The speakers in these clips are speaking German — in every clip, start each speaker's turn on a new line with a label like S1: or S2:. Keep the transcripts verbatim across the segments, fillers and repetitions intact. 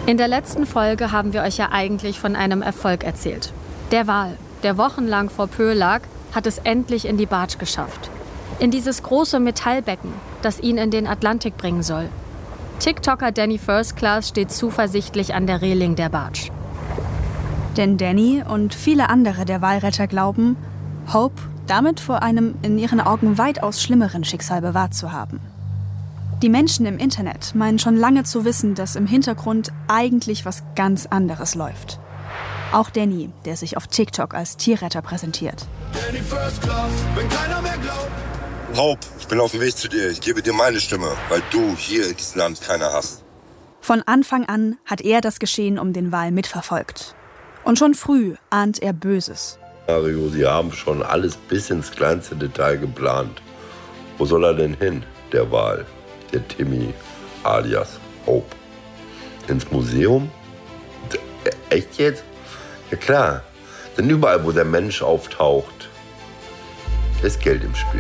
S1: In der letzten Folge haben wir euch ja eigentlich von einem Erfolg erzählt. Der Wal, der wochenlang vor Pöhl lag, hat es endlich in die Barge geschafft. In dieses große Metallbecken, das ihn in den Atlantik bringen soll. TikToker Danny First Class steht zuversichtlich an der Reling der Barge.
S2: Denn Danny und viele andere der Walretter glauben, Hope damit vor einem in ihren Augen weitaus schlimmeren Schicksal bewahrt zu haben. Die Menschen im Internet meinen schon lange zu wissen, dass im Hintergrund eigentlich was ganz anderes läuft. Auch Danny, der sich auf TikTok als Tierretter präsentiert.
S3: Danny First Class, wenn keiner mehr glaubt.
S4: Hope, ich bin auf dem Weg zu dir. Ich gebe dir meine Stimme, weil du hier in diesem Land keiner hast.
S2: Von Anfang an hat er das Geschehen um den Wal mitverfolgt. Und schon früh ahnt er Böses.
S5: Mario, Sie haben schon alles bis ins kleinste Detail geplant. Wo soll er denn hin, der Wal? Der Timmy alias Hope. Ins Museum? Echt jetzt? Ja klar, denn überall, wo der Mensch auftaucht, ist Geld im Spiel.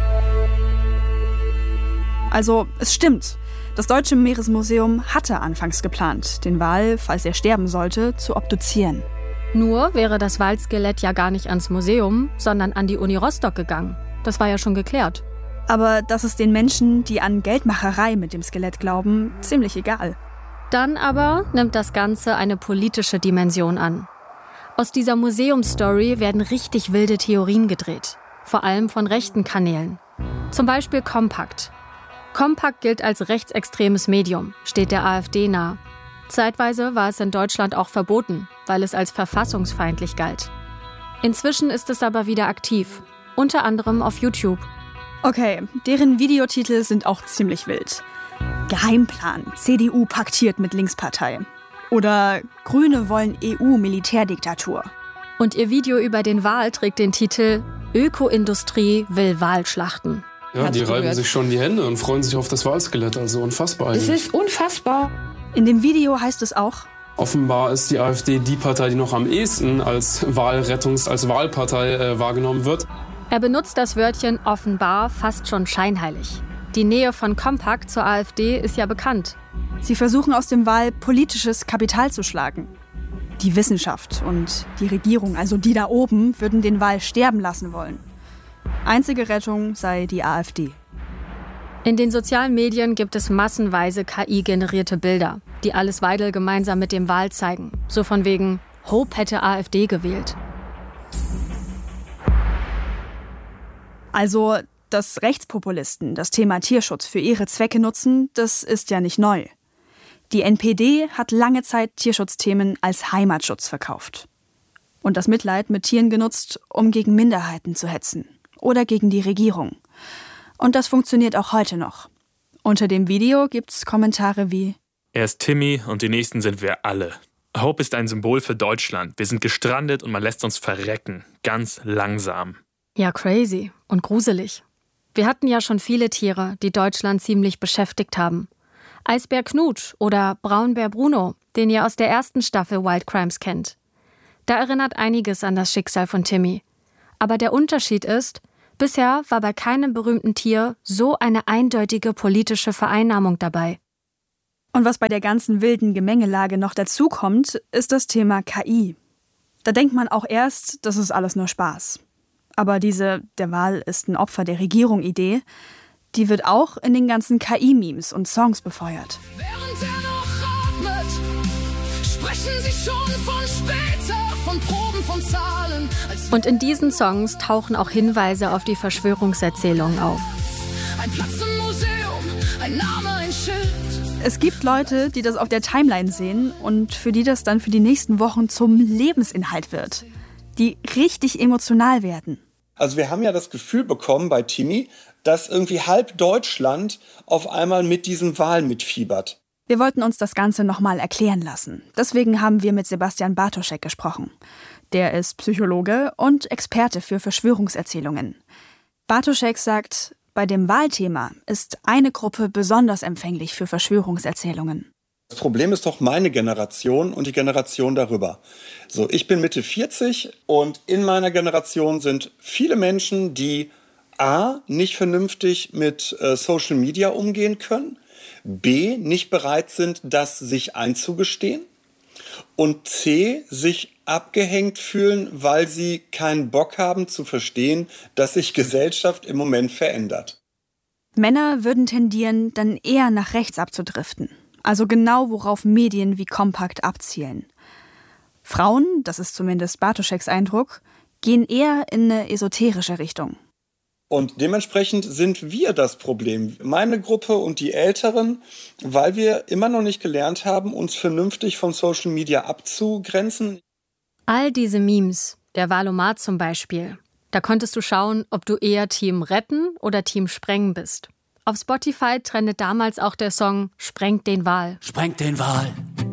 S2: Also, es stimmt. Das Deutsche Meeresmuseum hatte anfangs geplant, den Wal, falls er sterben sollte, zu obduzieren.
S1: Nur wäre das Walskelett ja gar nicht ans Museum, sondern an die Uni Rostock gegangen. Das war ja schon geklärt.
S2: Aber das ist den Menschen, die an Geldmacherei mit dem Skelett glauben, ziemlich egal.
S1: Dann aber nimmt das Ganze eine politische Dimension an. Aus dieser Museumsstory werden richtig wilde Theorien gedreht. Vor allem von rechten Kanälen. Zum Beispiel Kompakt. Kompakt gilt als rechtsextremes Medium, steht der AfD nahe. Zeitweise war es in Deutschland auch verboten, weil es als verfassungsfeindlich galt. Inzwischen ist es aber wieder aktiv, unter anderem auf YouTube.
S2: Okay, deren Videotitel sind auch ziemlich wild. Geheimplan, C D U paktiert mit Linkspartei. Oder Grüne wollen E U-Militärdiktatur.
S1: Und ihr Video über den Wal trägt den Titel Ökoindustrie will Wal schlachten.
S6: Ja, die reiben sich schon die Hände und freuen sich auf das Walskelett, also unfassbar eigentlich.
S7: Es ist unfassbar.
S2: In dem Video heißt es auch:
S6: Offenbar ist die AfD die Partei, die noch am ehesten als Wahlrettungs-, als Wahlpartei äh, wahrgenommen wird.
S1: Er benutzt das Wörtchen offenbar fast schon scheinheilig. Die Nähe von Kompakt zur AfD ist ja bekannt.
S2: Sie versuchen aus dem Wal politisches Kapital zu schlagen. Die Wissenschaft und die Regierung, also die da oben, würden den Wal sterben lassen wollen. Einzige Rettung sei die AfD.
S1: In den sozialen Medien gibt es massenweise K I-generierte Bilder, die Alice Weidel gemeinsam mit dem Wal zeigen. So von wegen, Hope hätte AfD gewählt.
S2: Also, dass Rechtspopulisten das Thema Tierschutz für ihre Zwecke nutzen, das ist ja nicht neu. Die N P D hat lange Zeit Tierschutzthemen als Heimatschutz verkauft. Und das Mitleid mit Tieren genutzt, um gegen Minderheiten zu hetzen. Oder gegen die Regierung. Und das funktioniert auch heute noch. Unter dem Video gibt's Kommentare wie:
S8: Er ist Timmy und die Nächsten sind wir alle. Hope ist ein Symbol für Deutschland. Wir sind gestrandet und man lässt uns verrecken. Ganz langsam.
S1: Ja, crazy und gruselig. Wir hatten ja schon viele Tiere, die Deutschland ziemlich beschäftigt haben. Eisbär Knut oder Braunbär Bruno, den ihr aus der ersten Staffel Wild Crimes kennt. Da erinnert einiges an das Schicksal von Timmy. Aber der Unterschied ist, bisher war bei keinem berühmten Tier so eine eindeutige politische Vereinnahmung dabei.
S2: Und was bei der ganzen wilden Gemengelage noch dazukommt, ist das Thema K I. Da denkt man auch erst, das ist alles nur Spaß. Aber diese "Der Wal ist ein Opfer der Regierung"-Idee, die wird auch in den ganzen K I-Memes und Songs befeuert.
S3: Während er noch atmet, sprechen sie schon von später, von Proben, von Zahlen.
S1: Und in diesen Songs tauchen auch Hinweise auf die Verschwörungserzählungen auf.
S3: Ein Platz im Museum, ein Name, ein Schild.
S2: Es gibt Leute, die das auf der Timeline sehen und für die das dann für die nächsten Wochen zum Lebensinhalt wird. Die richtig emotional werden.
S9: Also wir haben ja das Gefühl bekommen bei Timmy, dass irgendwie halb Deutschland auf einmal mit diesem Wal mitfiebert.
S2: Wir wollten uns das Ganze nochmal erklären lassen. Deswegen haben wir mit Sebastian Bartoschek gesprochen. Der ist Psychologe und Experte für Verschwörungserzählungen. Bartoschek sagt, bei dem Walthema ist eine Gruppe besonders empfänglich für Verschwörungserzählungen.
S9: Das Problem ist doch meine Generation und die Generation darüber. So, ich bin Mitte vierzig und in meiner Generation sind viele Menschen, die a. nicht vernünftig mit äh, Social Media umgehen können, B, nicht bereit sind, das sich einzugestehen. Und C, sich abgehängt fühlen, weil sie keinen Bock haben zu verstehen, dass sich Gesellschaft im Moment verändert.
S2: Männer würden tendieren, dann eher nach rechts abzudriften. Also genau, worauf Medien wie Kompakt abzielen. Frauen, das ist zumindest Bartoscheks Eindruck, gehen eher in eine esoterische Richtung.
S9: Und dementsprechend sind wir das Problem, meine Gruppe und die Älteren, weil wir immer noch nicht gelernt haben, uns vernünftig von Social Media abzugrenzen.
S1: All diese Memes, der Wahlomat zum Beispiel, da konntest du schauen, ob du eher Team Retten oder Team Sprengen bist. Auf Spotify trendet damals auch der Song Sprengt den Wal.
S7: Sprengt den Wal,